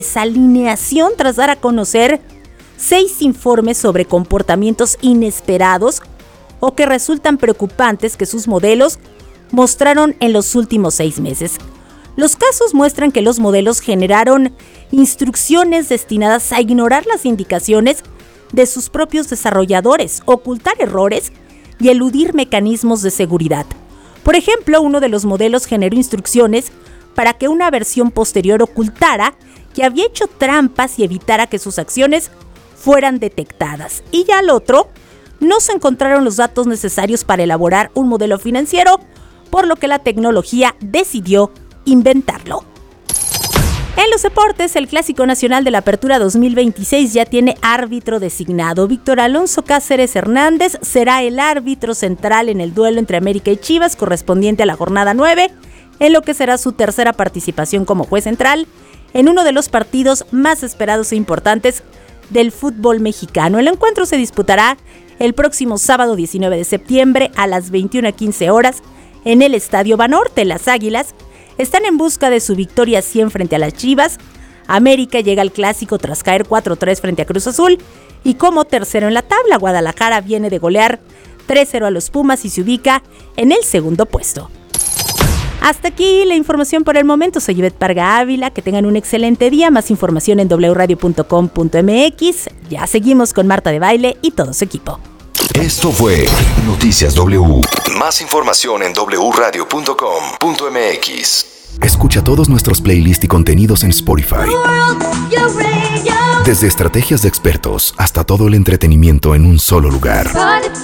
desalineación tras dar a conocer 6 informes sobre comportamientos inesperados o que resultan preocupantes que sus modelos mostraron en los últimos 6 meses. Los casos muestran que los modelos generaron instrucciones destinadas a ignorar las indicaciones de sus propios desarrolladores, ocultar errores y eludir mecanismos de seguridad. Por ejemplo, uno de los modelos generó instrucciones para que una versión posterior ocultara que había hecho trampas y evitara que sus acciones fueran detectadas. Y ya al otro, no se encontraron los datos necesarios para elaborar un modelo financiero, por lo que la tecnología decidió inventarlo. En los deportes, el Clásico Nacional de la Apertura 2026 ya tiene árbitro designado. Víctor Alonso Cáceres Hernández será el árbitro central en el duelo entre América y Chivas correspondiente a la jornada 9, en lo que será su tercera participación como juez central en uno de los partidos más esperados e importantes del fútbol mexicano. El encuentro se disputará el próximo sábado 19 de septiembre a las 21:15 horas en el Estadio Banorte. Las Águilas están en busca de su victoria 100 frente a las Chivas. América llega al Clásico tras caer 4-3 frente a Cruz Azul y como tercero en la tabla, Guadalajara viene de golear 3-0 a los Pumas y se ubica en el segundo puesto. Hasta aquí la información por el momento. Soy Ivette Parga Ávila. Que tengan un excelente día. Más información en wradio.com.mx. Ya seguimos con Marta de Baile y todo su equipo. Esto fue Noticias W. Más información en wradio.com.mx. Escucha todos nuestros playlists y contenidos en Spotify. Desde estrategias de expertos hasta todo el entretenimiento en un solo lugar.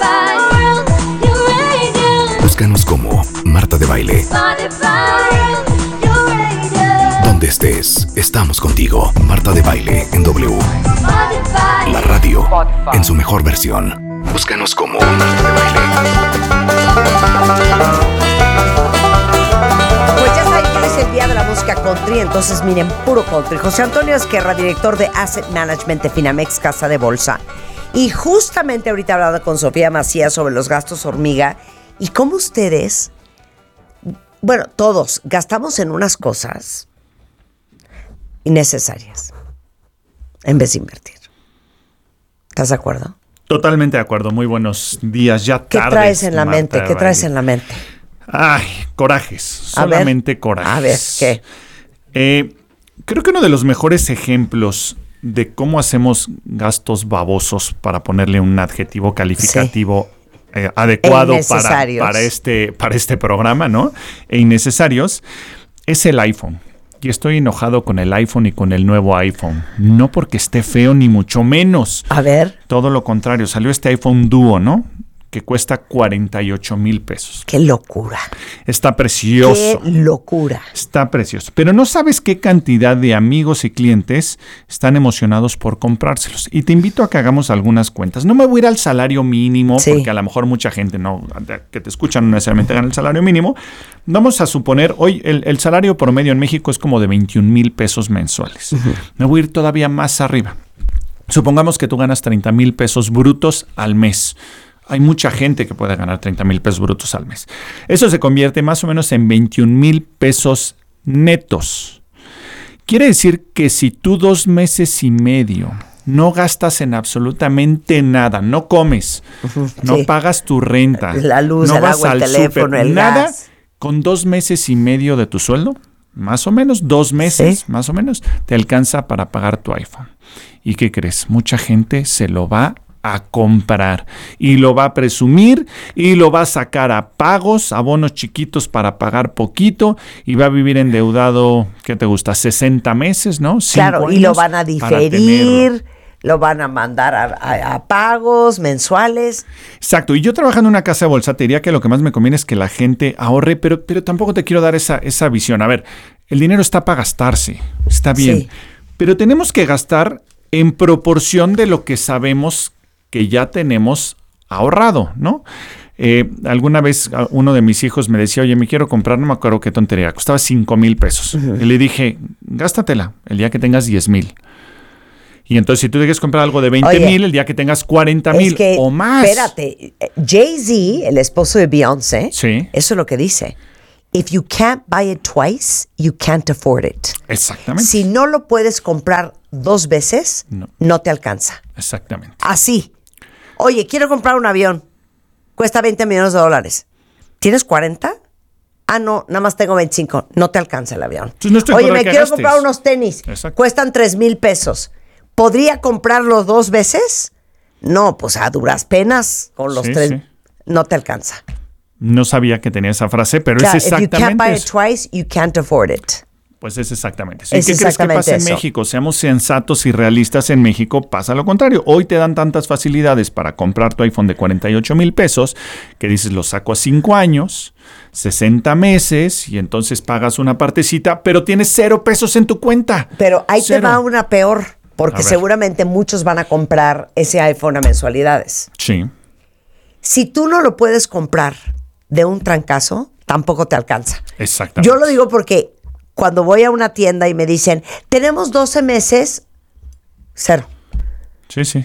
Búscanos como Marta de Baile. Donde estés, estamos contigo. Marta de Baile en W. La radio en su mejor versión. Búscanos como Marta de Baile. Pues ya saben que es el día de la música country, entonces miren, puro country. José Antonio Esquerra, director de Asset Management de Finamex Casa de Bolsa. Y justamente ahorita hablando con Sofía Macías sobre los gastos hormiga y cómo ustedes, bueno, todos gastamos en unas cosas innecesarias en vez de invertir. ¿Estás de acuerdo? Totalmente de acuerdo. Muy buenos días. Ya tarde. ¿Qué traes en la mente? ¿Qué traes en la mente? Ay, corajes. Solamente corajes. A ver, ¿qué? Creo que uno de los mejores ejemplos de cómo hacemos gastos babosos, para ponerle un adjetivo calificativo adecuado para este programa, ¿no? E innecesarios, es el iPhone. Y estoy enojado con el iPhone y con el nuevo iPhone. No porque esté feo, ni mucho menos. A ver. Todo lo contrario. Salió este iPhone Duo, ¿no? Que cuesta 48,000 pesos. ¡Qué locura! Está precioso. ¡Qué locura! Está precioso. Pero no sabes qué cantidad de amigos y clientes están emocionados por comprárselos. Y te invito a que hagamos algunas cuentas. No me voy a ir al salario mínimo, sí, porque a lo mejor mucha gente que te escucha no necesariamente gana el salario mínimo. Vamos a suponer, hoy el salario promedio en México es como de 21,000 pesos mensuales. Uh-huh. Me voy a ir todavía más arriba. Supongamos que tú ganas 30,000 pesos brutos al mes. Hay mucha gente que puede ganar 30,000 pesos brutos al mes. Eso se convierte más o menos en 21,000 pesos netos. Quiere decir que si tú 2 meses y medio no gastas en absolutamente nada, no comes, no pagas tu renta, la luz, no el vas agua, al el teléfono, el nada, gas, con 2 meses y medio de tu sueldo, más o menos, 2 meses, más o menos, te alcanza para pagar tu iPhone. ¿Y qué crees? Mucha gente se lo va a comprar y lo va a presumir y lo va a sacar a pagos, a bonos chiquitos para pagar poquito y va a vivir endeudado, ¿qué te gusta? 60 meses, ¿no? Claro, y lo van a diferir, lo van a mandar a pagos mensuales. Exacto, y yo trabajando en una casa de bolsa te diría que lo que más me conviene es que la gente ahorre, pero tampoco te quiero dar esa visión. A ver, el dinero está para gastarse, está bien, sí, pero tenemos que gastar en proporción de lo que sabemos que ya tenemos ahorrado, ¿no? Alguna vez uno de mis hijos me decía, oye, me quiero comprar, no me acuerdo qué tontería, costaba 5,000 pesos. Uh-huh. Y le dije, gástatela el día que tengas 10,000. Y entonces si tú quieres comprar algo de 20,000, el día que tengas 40,000 o más. Espérate, Jay-Z, el esposo de Beyoncé, sí, eso es lo que dice. If you can't buy it twice, you can't afford it. Exactamente. Si no lo puedes comprar 2 veces, no te alcanza. Exactamente. Así. Oye, quiero comprar un avión. Cuesta $20 millones. ¿Tienes 40? Ah, no, nada más tengo 25. No te alcanza el avión. Oye, me quiero comprar unos tenis. Exacto. Cuestan $3,000. ¿Podría comprarlos 2 veces? No, pues a duras penas con los 3. Sí. No te alcanza. No sabía que tenía esa frase, pero es exactamente if you can't buy it twice, you can't afford it. Pues es exactamente eso. ¿Y qué crees que pasa en México? Seamos sensatos y realistas. En México pasa lo contrario. Hoy te dan tantas facilidades para comprar tu iPhone de $48,000 que dices, lo saco a 5 años, 60 meses, y entonces pagas una partecita, pero tienes $0 en tu cuenta. Pero ahí te va una peor, porque seguramente muchos van a comprar ese iPhone a mensualidades. Sí. Si tú no lo puedes comprar de un trancazo, tampoco te alcanza. Exactamente. Yo lo digo porque cuando voy a una tienda y me dicen, tenemos 12 meses, 0. Sí, sí.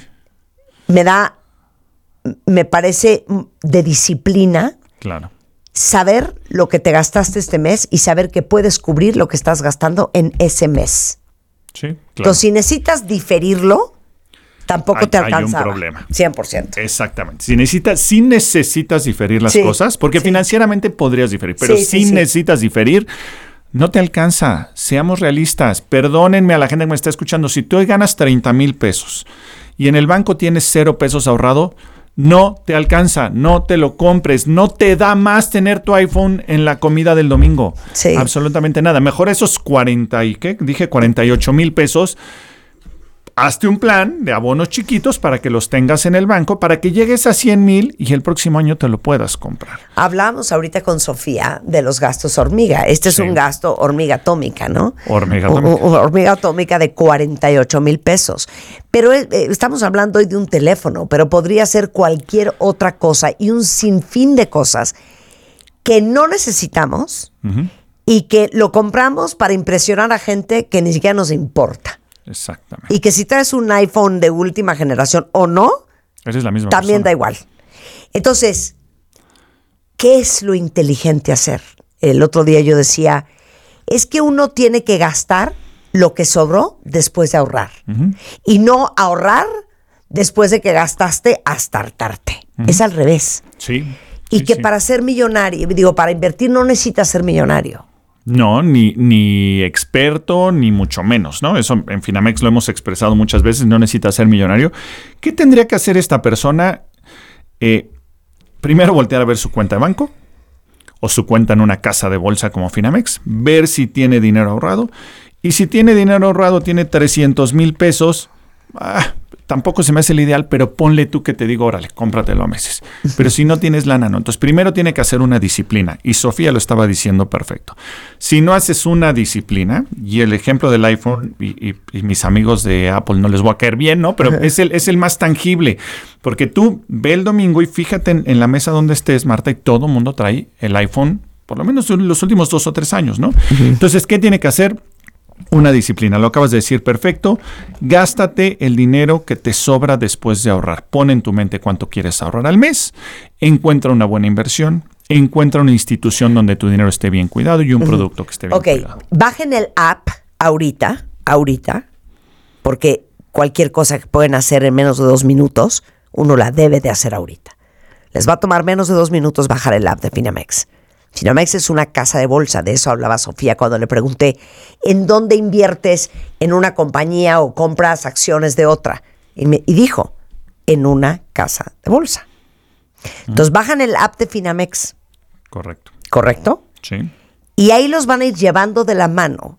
Me parece de disciplina. Claro. Saber lo que te gastaste este mes y saber que puedes cubrir lo que estás gastando en ese mes. Sí, claro. Entonces, si necesitas diferirlo, tampoco te alcanza. Hay un problema. 100%. Exactamente. Si necesitas diferir las cosas, porque financieramente podrías diferir, pero necesitas diferir, no te alcanza. Seamos realistas. Perdónenme a la gente que me está escuchando. Si tú hoy ganas $30,000 y en el banco tienes $0 ahorrado, no te alcanza, no te lo compres, no te da más tener tu iPhone en la comida del domingo. Sí. Absolutamente nada. Mejor esos 48,000 pesos. Hazte un plan de abonos chiquitos para que los tengas en el banco, para que llegues a 100,000 y el próximo año te lo puedas comprar. Hablamos ahorita con Sofía de los gastos hormiga. Este es un gasto hormiga atómica, ¿no? Hormiga atómica. Hormiga atómica de $48,000. Pero estamos hablando hoy de un teléfono, pero podría ser cualquier otra cosa y un sinfín de cosas que no necesitamos y que lo compramos para impresionar a gente que ni siquiera nos importa. Exactamente. Y que si traes un iPhone de última generación o no, eres la misma también persona. da igual. Entonces, ¿qué es lo inteligente hacer? El otro día yo decía, es que uno tiene que gastar lo que sobró después de ahorrar. Y no ahorrar después de que gastaste hasta hartarte. Es al revés. Sí. Y que para ser millonario, para invertir no necesitas ser millonario. No, ni experto, ni mucho menos, ¿no? Eso en Finamex lo hemos expresado muchas veces, no necesita ser millonario. ¿Qué tendría que hacer esta persona? Primero voltear a ver su cuenta de banco o su cuenta en una casa de bolsa como Finamex, ver si tiene dinero ahorrado. Y si tiene dinero ahorrado, tiene $300,000, tampoco se me hace el ideal, pero ponle tú que te digo, órale, cómpratelo a meses. Pero si no tienes lana, no. Entonces, primero tiene que hacer una disciplina. Y Sofía lo estaba diciendo perfecto. Si no haces una disciplina, y el ejemplo del iPhone, y mis amigos de Apple no les voy a caer bien, ¿no? Pero es el más tangible. Porque tú ve el domingo y fíjate en la mesa donde estés, Marta, y todo el mundo trae el iPhone, por lo menos los últimos 2 o 3 años, ¿no? Entonces, ¿qué tiene que hacer? Una disciplina, lo acabas de decir perfecto. Gástate el dinero que te sobra después de ahorrar. Pon en tu mente cuánto quieres ahorrar al mes. Encuentra una buena inversión. Encuentra una institución donde tu dinero esté bien cuidado y un producto que esté bien cuidado. Bajen el app ahorita, porque cualquier cosa que pueden hacer en menos de 2 minutos, uno la debe de hacer ahorita. Les va a tomar menos de 2 minutos bajar el app de Finamex. Finamex es una casa de bolsa, de eso hablaba Sofía cuando le pregunté, ¿en dónde inviertes en una compañía o compras acciones de otra? Y dijo, en una casa de bolsa. Entonces bajan el app de Finamex. Correcto. ¿Correcto? Sí. Y ahí los van a ir llevando de la mano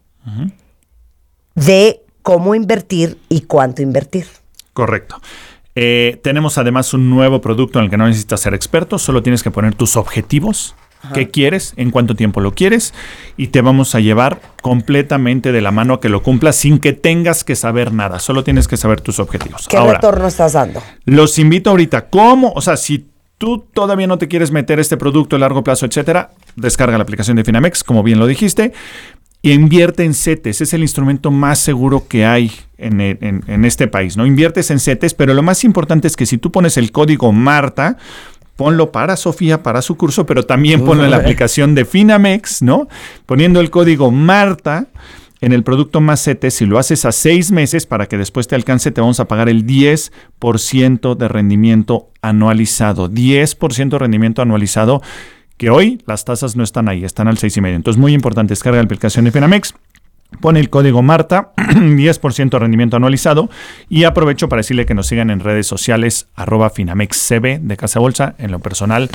de cómo invertir y cuánto invertir. Correcto. Tenemos además un nuevo producto en el que no necesitas ser experto, solo tienes que poner tus objetivos. ¿Qué quieres? ¿En cuánto tiempo lo quieres? Y te vamos a llevar completamente de la mano a que lo cumplas sin que tengas que saber nada. Solo tienes que saber tus objetivos. ¿Qué retorno estás dando? Los invito ahorita. ¿Cómo? O sea, si tú todavía no te quieres meter este producto a largo plazo, etcétera, descarga la aplicación de Finamex, como bien lo dijiste, y invierte en CETES. Es el instrumento más seguro que hay en este país, ¿no? Inviertes en CETES, pero lo más importante es que si tú pones el código MARTA, ponlo para Sofía, para su curso, pero también ponlo en la aplicación de Finamex, ¿no? Poniendo el código Marta en el producto Macete. Si lo haces a 6 meses para que después te alcance, te vamos a pagar el 10% de rendimiento anualizado. 10% de rendimiento anualizado, que hoy las tasas no están ahí, están al 6.5%. Entonces, muy importante, descarga la aplicación de Finamex. Pone el código Marta, 10% de rendimiento anualizado, y aprovecho para decirle que nos sigan en redes sociales, @FinamexCB de Casa Bolsa, en lo personal,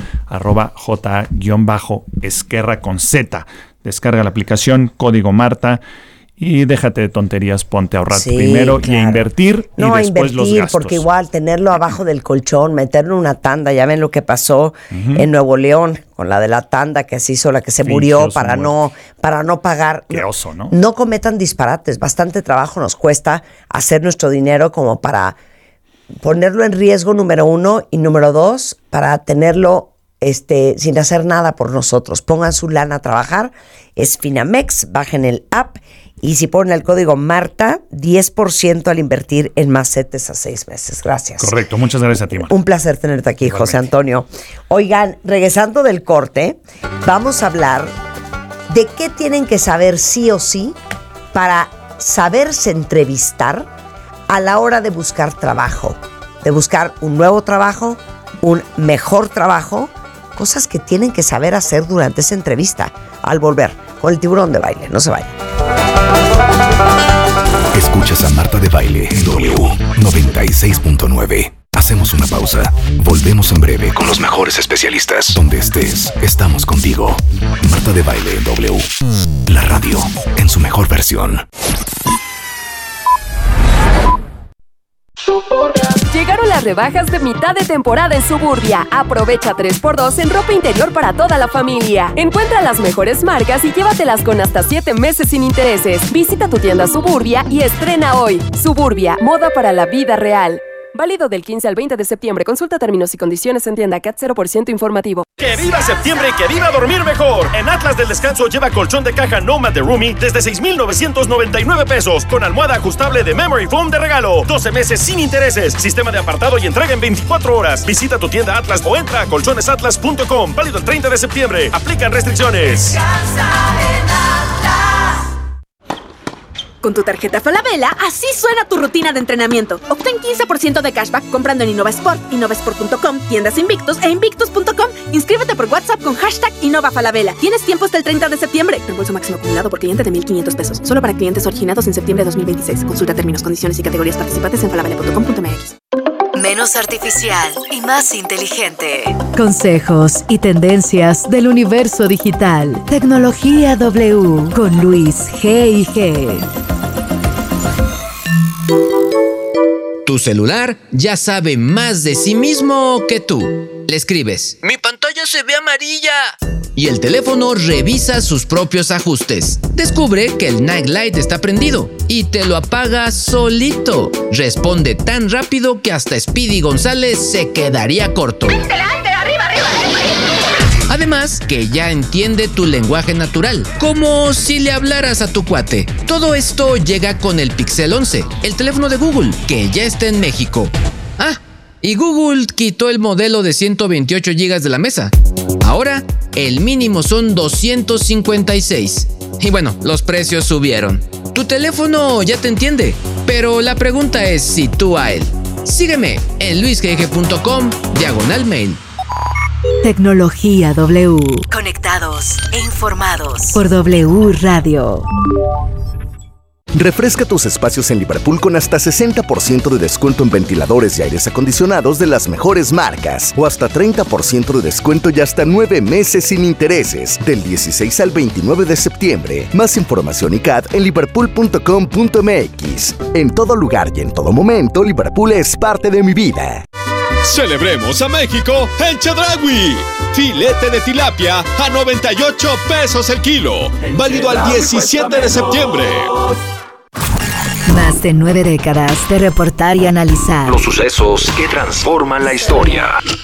@J_Esquerra con Z. Descarga la aplicación, código Marta, y déjate de tonterías, ponte a ahorrar primero y a invertir, y después los gastos. Porque igual tenerlo abajo del colchón, meterlo en una tanda, ya ven lo que pasó en Nuevo León con la de la tanda que se hizo, la que se murió para no pagar. Qué oso, ¿no? No cometan disparates, bastante trabajo nos cuesta hacer nuestro dinero como para ponerlo en riesgo, número 1, y número 2, para tenerlo sin hacer nada por nosotros. Pongan su lana a trabajar, es Finamex, bajen el app, y si ponen el código Marta, 10% al invertir en Macetes a 6 meses. Gracias. Correcto, muchas gracias a ti, Marta. Un placer tenerte aquí, igualmente. José Antonio. Oigan, regresando del corte, vamos a hablar de qué tienen que saber sí o sí para saberse entrevistar a la hora de buscar trabajo, de buscar un nuevo trabajo, un mejor trabajo, cosas que tienen que saber hacer durante esa entrevista. Al volver con el Tiburón de Baile, no se vayan. Escuchas a Marta de Baile en W 96.9. Hacemos una pausa. Volvemos en breve con los mejores especialistas. Donde estés, estamos contigo. Marta de Baile en W. La radio en su mejor versión. Llegaron las rebajas de mitad de temporada en Suburbia. Aprovecha 3x2 en ropa interior para toda la familia. Encuentra las mejores marcas y llévatelas con hasta 7 meses sin intereses. Visita tu tienda Suburbia y estrena hoy. Suburbia, moda para la vida real. Válido del 15 al 20 de septiembre. Consulta términos y condiciones en tienda CAT 0% informativo. ¡Que viva septiembre y que viva dormir mejor! En Atlas del Descanso lleva colchón de caja Nomad de Roomy desde $6,999 con almohada ajustable de Memory Foam de regalo. 12 meses sin intereses. Sistema de apartado y entrega en 24 horas. Visita tu tienda Atlas o entra a colchonesatlas.com. Válido el 30 de septiembre. Aplican restricciones. Descansa en Atlas. Con tu tarjeta Falabella, así suena tu rutina de entrenamiento. Obtén 15% de cashback comprando en InnovaSport, innovasport.com, tiendas Invictus e invictus.com. Inscríbete por WhatsApp con #InnovaFalabella. Tienes tiempo hasta el 30 de septiembre. Reembolso máximo acumulado por cliente de $1,500. Solo para clientes originados en septiembre de 2026. Consulta términos, condiciones y categorías participantes en falabella.com.mx. Menos artificial y más inteligente. Consejos y tendencias del universo digital. Tecnología W con Luis G&G. Tu celular ya sabe más de sí mismo que tú. Le escribes: "Mi pantalla se ve amarilla", y el teléfono revisa sus propios ajustes. Descubre que el Night Light está prendido y te lo apaga solito. Responde tan rápido que hasta Speedy González se quedaría corto. Además, que ya entiende tu lenguaje natural, como si le hablaras a tu cuate. Todo esto llega con el Pixel 11, el teléfono de Google, que ya está en México. Ah, y Google quitó el modelo de 128 GB de la mesa. Ahora, el mínimo son 256. Y bueno, los precios subieron. Tu teléfono ya te entiende, pero la pregunta es si tú a él. Sígueme en luisgg.com/mail. Tecnología W. Conectados e informados por W Radio. Refresca tus espacios en Liverpool con hasta 60% de descuento en ventiladores y aires acondicionados de las mejores marcas, o hasta 30% de descuento y hasta 9 meses sin intereses, del 16 al 29 de septiembre. Más información y CAT en liverpool.com.mx. En todo lugar y en todo momento, Liverpool es parte de mi vida. ¡Celebremos a México en Chedraui! Filete de tilapia a 98 pesos el kilo. Válido al 17 de septiembre. Más de 9 décadas de reportar y analizar los sucesos que transforman la historia.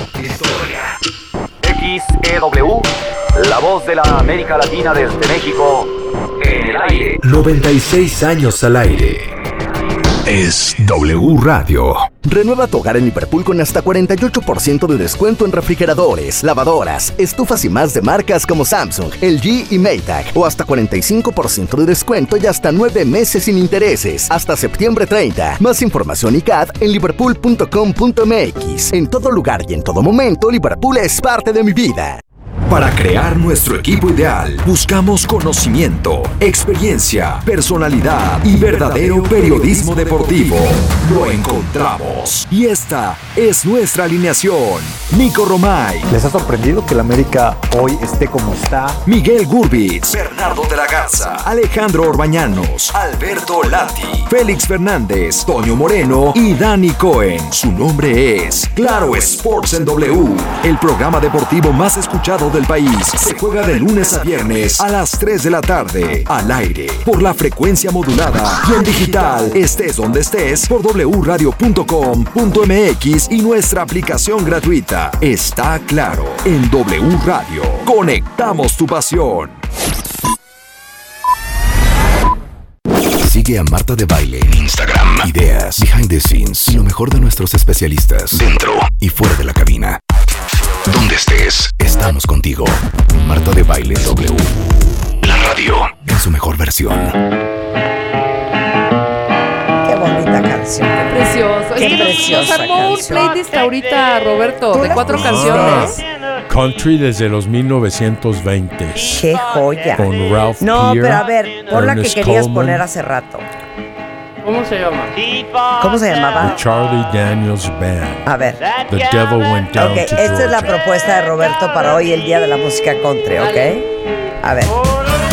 XEW, la voz de la América Latina desde México, en el aire. 96 años al aire. es W Radio. Renueva tu hogar en Liverpool con hasta 48% de descuento en refrigeradores, lavadoras, estufas y más de marcas como Samsung, LG y Maytag. O hasta 45% de descuento y hasta 9 meses sin intereses. Hasta septiembre 30. Más información y CAD en liverpool.com.mx. En todo lugar y en todo momento, Liverpool es parte de mi vida. Para crear nuestro equipo ideal, buscamos conocimiento, experiencia, personalidad y verdadero periodismo deportivo. Lo encontramos. Y esta es nuestra alineación. Nico Romay. ¿Les ha sorprendido que el América hoy esté como está? Miguel Gurbitz. Bernardo de la Garza. Alejandro Orbañanos. Alberto Lati. Félix Fernández. Toño Moreno y Dani Cohen. Su nombre es Claro Sports en W. El programa deportivo más escuchado del país. Se juega de lunes a viernes a las 3 de la tarde. Al aire, por la frecuencia modulada y en digital, estés donde estés, por wradio.com.mx y nuestra aplicación gratuita. Está claro, en W Radio. Conectamos tu pasión. Sigue a Marta de Baile en Instagram. Ideas, behind the scenes y lo mejor de nuestros especialistas dentro y fuera de la cabina. Donde estés, estamos contigo. Marta de Baile W. La radio en su mejor versión. Qué bonita canción. Qué precioso. Qué es que nos armó un playlist ahorita, Roberto, de 4 canciones. Country desde los 1920s. Qué joya. Con Ralph No, Peer, pero a ver, pon la que Ernest querías Coleman. poner hace rato. ¿Cómo se llama? ¿Cómo se llamaba? The Charlie Daniels Band. A ver. The Devil Went Down Ok, to esta es la Georgia. propuesta de Roberto para hoy, el Día de la Música Country, ¿ok? A ver.